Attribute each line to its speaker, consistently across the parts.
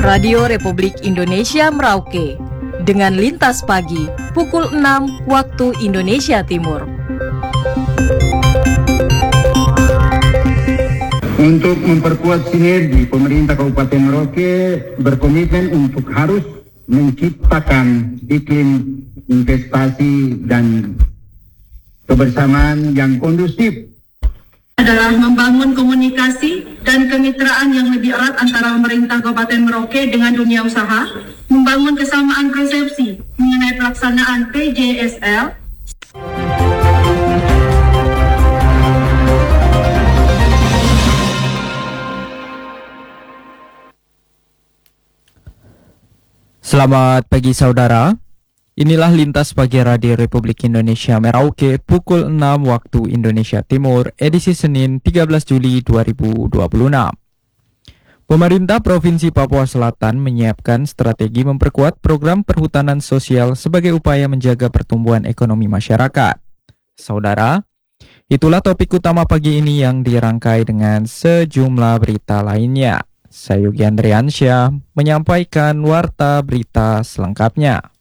Speaker 1: Radio Republik Indonesia Merauke dengan Lintas Pagi pukul 6 waktu Indonesia Timur.
Speaker 2: Untuk memperkuat sinergi, pemerintah Kabupaten Merauke berkomitmen untuk harus menciptakan iklim investasi dan kebersamaan yang kondusif.
Speaker 3: Adalah membangun komunikasi dan kemitraan yang lebih erat antara pemerintah Kabupaten Merauke dengan dunia usaha, membangun kesamaan persepsi mengenai pelaksanaan PJSL.
Speaker 4: Selamat pagi saudara. Inilah Lintas Pagi Radio Republik Indonesia Merauke pukul 6 waktu Indonesia Timur, edisi Senin 13 Juli 2026. Pemerintah Provinsi Papua Selatan menyiapkan strategi memperkuat program perhutanan sosial sebagai upaya menjaga pertumbuhan ekonomi masyarakat. Saudara, itulah topik utama pagi ini yang dirangkai dengan sejumlah berita lainnya. Saya Yogi Andriansyah menyampaikan warta berita selengkapnya.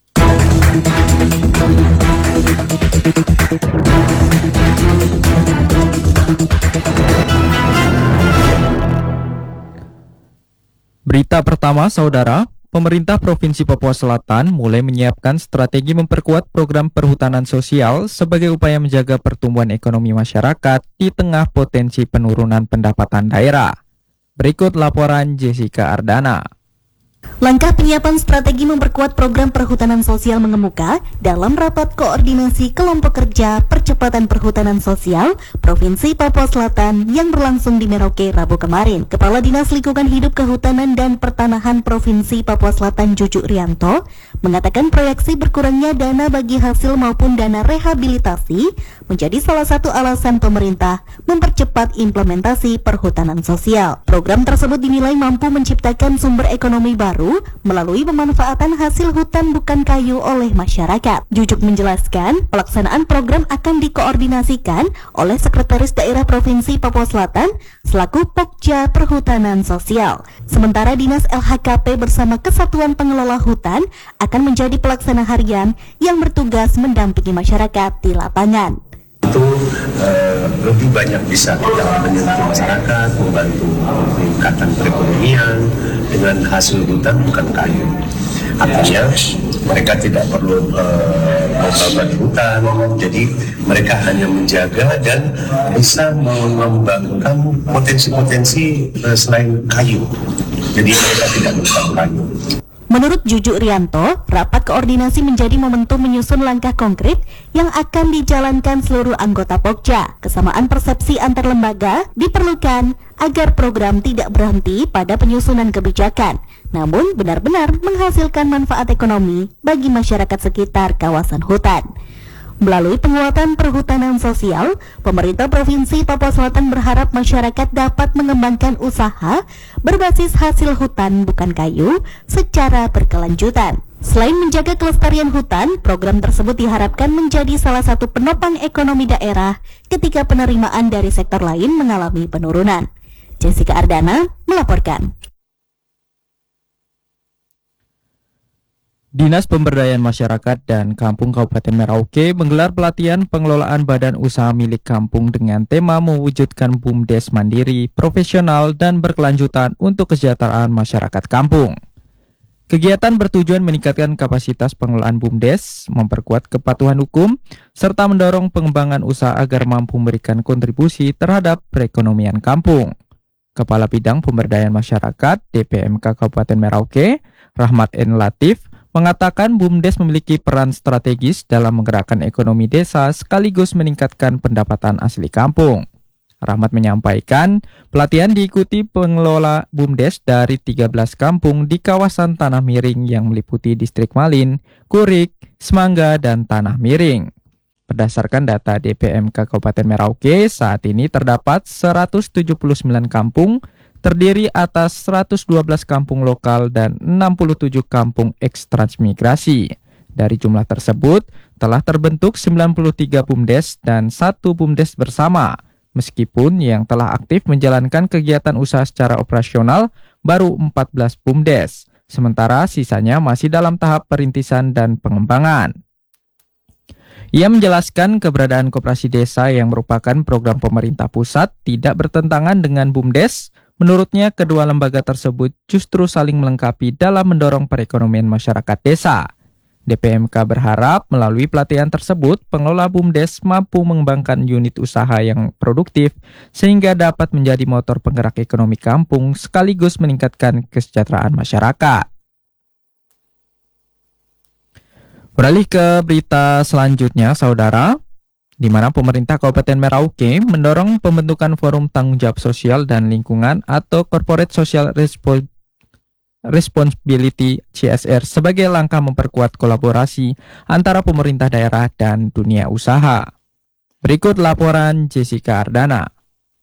Speaker 4: Berita pertama, saudara. Pemerintah Provinsi Papua Selatan mulai menyiapkan strategi memperkuat program perhutanan sosial sebagai upaya menjaga pertumbuhan ekonomi masyarakat di tengah potensi penurunan pendapatan daerah. Berikut laporan Jessica Ardana.
Speaker 5: Langkah penyiapan strategi memperkuat program perhutanan sosial mengemuka dalam rapat koordinasi kelompok kerja percepatan perhutanan sosial Provinsi Papua Selatan yang berlangsung di Merauke Rabu kemarin. Kepala Dinas Lingkungan Hidup Kehutanan dan Pertanahan Provinsi Papua Selatan Jujuk Rianto mengatakan proyeksi berkurangnya dana bagi hasil maupun dana rehabilitasi menjadi salah satu alasan pemerintah mempercepat implementasi perhutanan sosial. Program tersebut dinilai mampu menciptakan sumber ekonomi baru melalui pemanfaatan hasil hutan bukan kayu oleh masyarakat. Jujuk menjelaskan, pelaksanaan program akan dikoordinasikan oleh Sekretaris Daerah Provinsi Papua Selatan selaku Pokja Perhutanan Sosial. Sementara Dinas LHKP bersama Kesatuan Pengelola Hutan akan menjadi pelaksana harian yang bertugas mendampingi masyarakat di lapangan.
Speaker 6: Itu lebih banyak bisa kita menyentuh masyarakat, membantu peningkatan perekonomian dengan hasil hutan bukan kayu. Artinya mereka tidak perlu membangun hutan, jadi mereka hanya menjaga dan bisa mengembangkan potensi-potensi selain kayu. Jadi mereka tidak menambah kayu.
Speaker 5: Menurut Jujuk Rianto, rapat koordinasi menjadi momentum menyusun langkah konkret yang akan dijalankan seluruh anggota Pokja. Kesamaan persepsi antar lembaga diperlukan agar program tidak berhenti pada penyusunan kebijakan, namun benar-benar menghasilkan manfaat ekonomi bagi masyarakat sekitar kawasan hutan. Melalui penguatan perhutanan sosial, pemerintah Provinsi Papua Selatan berharap masyarakat dapat mengembangkan usaha berbasis hasil hutan bukan kayu secara berkelanjutan. Selain menjaga kelestarian hutan, program tersebut diharapkan menjadi salah satu penopang ekonomi daerah ketika penerimaan dari sektor lain mengalami penurunan. Jessica Ardana melaporkan.
Speaker 4: Dinas Pemberdayaan Masyarakat dan Kampung Kabupaten Merauke menggelar pelatihan pengelolaan badan usaha milik kampung dengan tema mewujudkan BUMDes mandiri, profesional, dan berkelanjutan untuk kesejahteraan masyarakat kampung. Kegiatan bertujuan meningkatkan kapasitas pengelolaan BUMDes, memperkuat kepatuhan hukum, serta mendorong pengembangan usaha agar mampu memberikan kontribusi terhadap perekonomian kampung. Kepala Bidang Pemberdayaan Masyarakat DPMK Kabupaten Merauke, Rahmat N. Latif, mengatakan BUMDes memiliki peran strategis dalam menggerakkan ekonomi desa sekaligus meningkatkan pendapatan asli kampung. Rahmat menyampaikan, pelatihan diikuti pengelola BUMDes dari 13 kampung di kawasan Tanah Miring yang meliputi Distrik Malin, Kurik, Semangga, dan Tanah Miring. Berdasarkan data DPMK Kabupaten Merauke, saat ini terdapat 179 kampung, terdiri atas 112 kampung lokal dan 67 kampung eks-transmigrasi. Dari jumlah tersebut, telah terbentuk 93 BUMDes dan 1 BUMDes bersama. Meskipun yang telah aktif menjalankan kegiatan usaha secara operasional baru 14 BUMDes. sementara sisanya masih dalam tahap perintisan dan pengembangan. Ia menjelaskan keberadaan koperasi desa yang merupakan program pemerintah pusat tidak bertentangan dengan BUMDes. Menurutnya, kedua lembaga tersebut justru saling melengkapi dalam mendorong perekonomian masyarakat desa. DPMK berharap melalui pelatihan tersebut, pengelola BUMDes mampu mengembangkan unit usaha yang produktif sehingga dapat menjadi motor penggerak ekonomi kampung sekaligus meningkatkan kesejahteraan masyarakat. Beralih ke berita selanjutnya, saudara, di mana pemerintah Kabupaten Merauke mendorong pembentukan Forum Tanggung Jawab Sosial dan Lingkungan atau Corporate Social Responsibility CSR sebagai langkah memperkuat kolaborasi antara pemerintah daerah dan dunia usaha. Berikut laporan Jessica Ardana.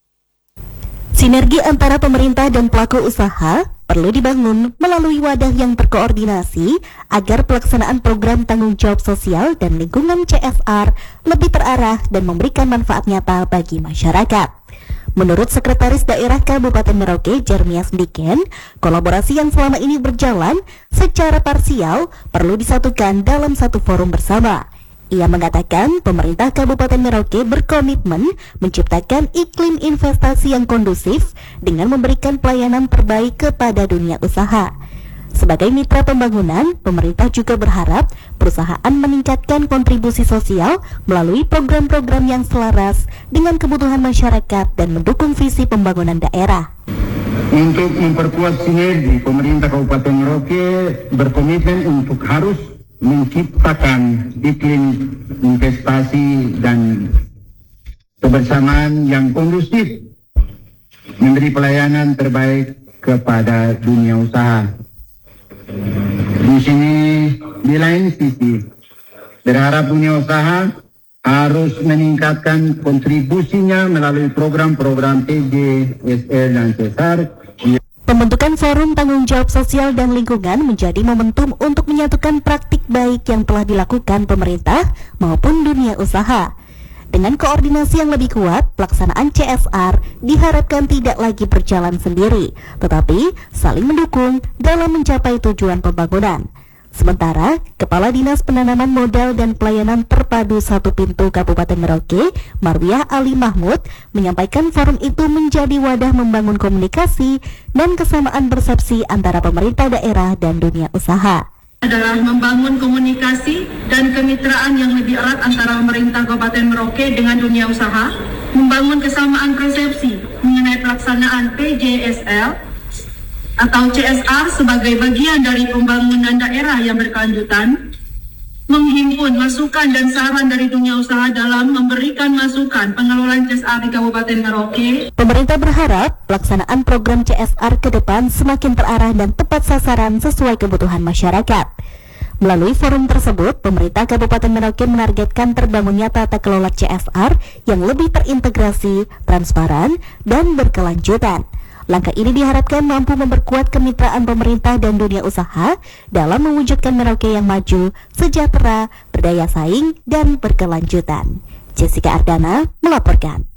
Speaker 5: Sinergi antara pemerintah dan pelaku usaha perlu dibangun melalui wadah yang terkoordinasi agar pelaksanaan program tanggung jawab sosial dan lingkungan CSR lebih terarah dan memberikan manfaat nyata bagi masyarakat. Menurut Sekretaris Daerah Kabupaten Merauke, Jeremias Diken, kolaborasi yang selama ini berjalan secara parsial perlu disatukan dalam satu forum bersama. Ia mengatakan pemerintah Kabupaten Merauke berkomitmen menciptakan iklim investasi yang kondusif dengan memberikan pelayanan terbaik kepada dunia usaha. Sebagai mitra pembangunan, pemerintah juga berharap perusahaan meningkatkan kontribusi sosial melalui program-program yang selaras dengan kebutuhan masyarakat dan mendukung visi pembangunan daerah.
Speaker 2: Untuk memperkuat sinergi, pemerintah Kabupaten Merauke berkomitmen untuk harus menciptakan iklim investasi dan kebersamaan yang kondusif, memberi pelayanan terbaik kepada dunia usaha. Di sini, di lain sisi, berharap dunia usaha harus meningkatkan kontribusinya melalui program-program TJSR dan CSR.
Speaker 5: Pembentukan Forum Tanggung Jawab Sosial dan Lingkungan menjadi momentum untuk menyatukan praktik baik yang telah dilakukan pemerintah maupun dunia usaha. Dengan koordinasi yang lebih kuat, pelaksanaan CSR diharapkan tidak lagi berjalan sendiri, tetapi saling mendukung dalam mencapai tujuan pembangunan. Sementara, Kepala Dinas Penanaman Modal dan Pelayanan Terpadu Satu Pintu Kabupaten Merauke, Marwiah Ali Mahmud, menyampaikan forum itu menjadi wadah membangun komunikasi dan kesamaan persepsi antara pemerintah daerah dan dunia usaha.
Speaker 3: Adalah membangun komunikasi dan kemitraan yang lebih erat antara pemerintah Kabupaten Merauke dengan dunia usaha, membangun kesamaan persepsi mengenai pelaksanaan PJSL atau CSR sebagai bagian dari pembangunan daerah yang berkelanjutan, menghimpun masukan dan saran dari dunia usaha dalam memberikan masukan pengelolaan CSR di Kabupaten Merauke.
Speaker 5: Pemerintah berharap pelaksanaan program CSR ke depan semakin terarah dan tepat sasaran sesuai kebutuhan masyarakat. Melalui forum tersebut, pemerintah Kabupaten Merauke menargetkan terbangunnya tata kelola CSR yang lebih terintegrasi, transparan, dan berkelanjutan. Langkah ini diharapkan mampu memperkuat kemitraan pemerintah dan dunia usaha dalam mewujudkan Merauke yang maju, sejahtera, berdaya saing, dan berkelanjutan. Jessica Ardana melaporkan.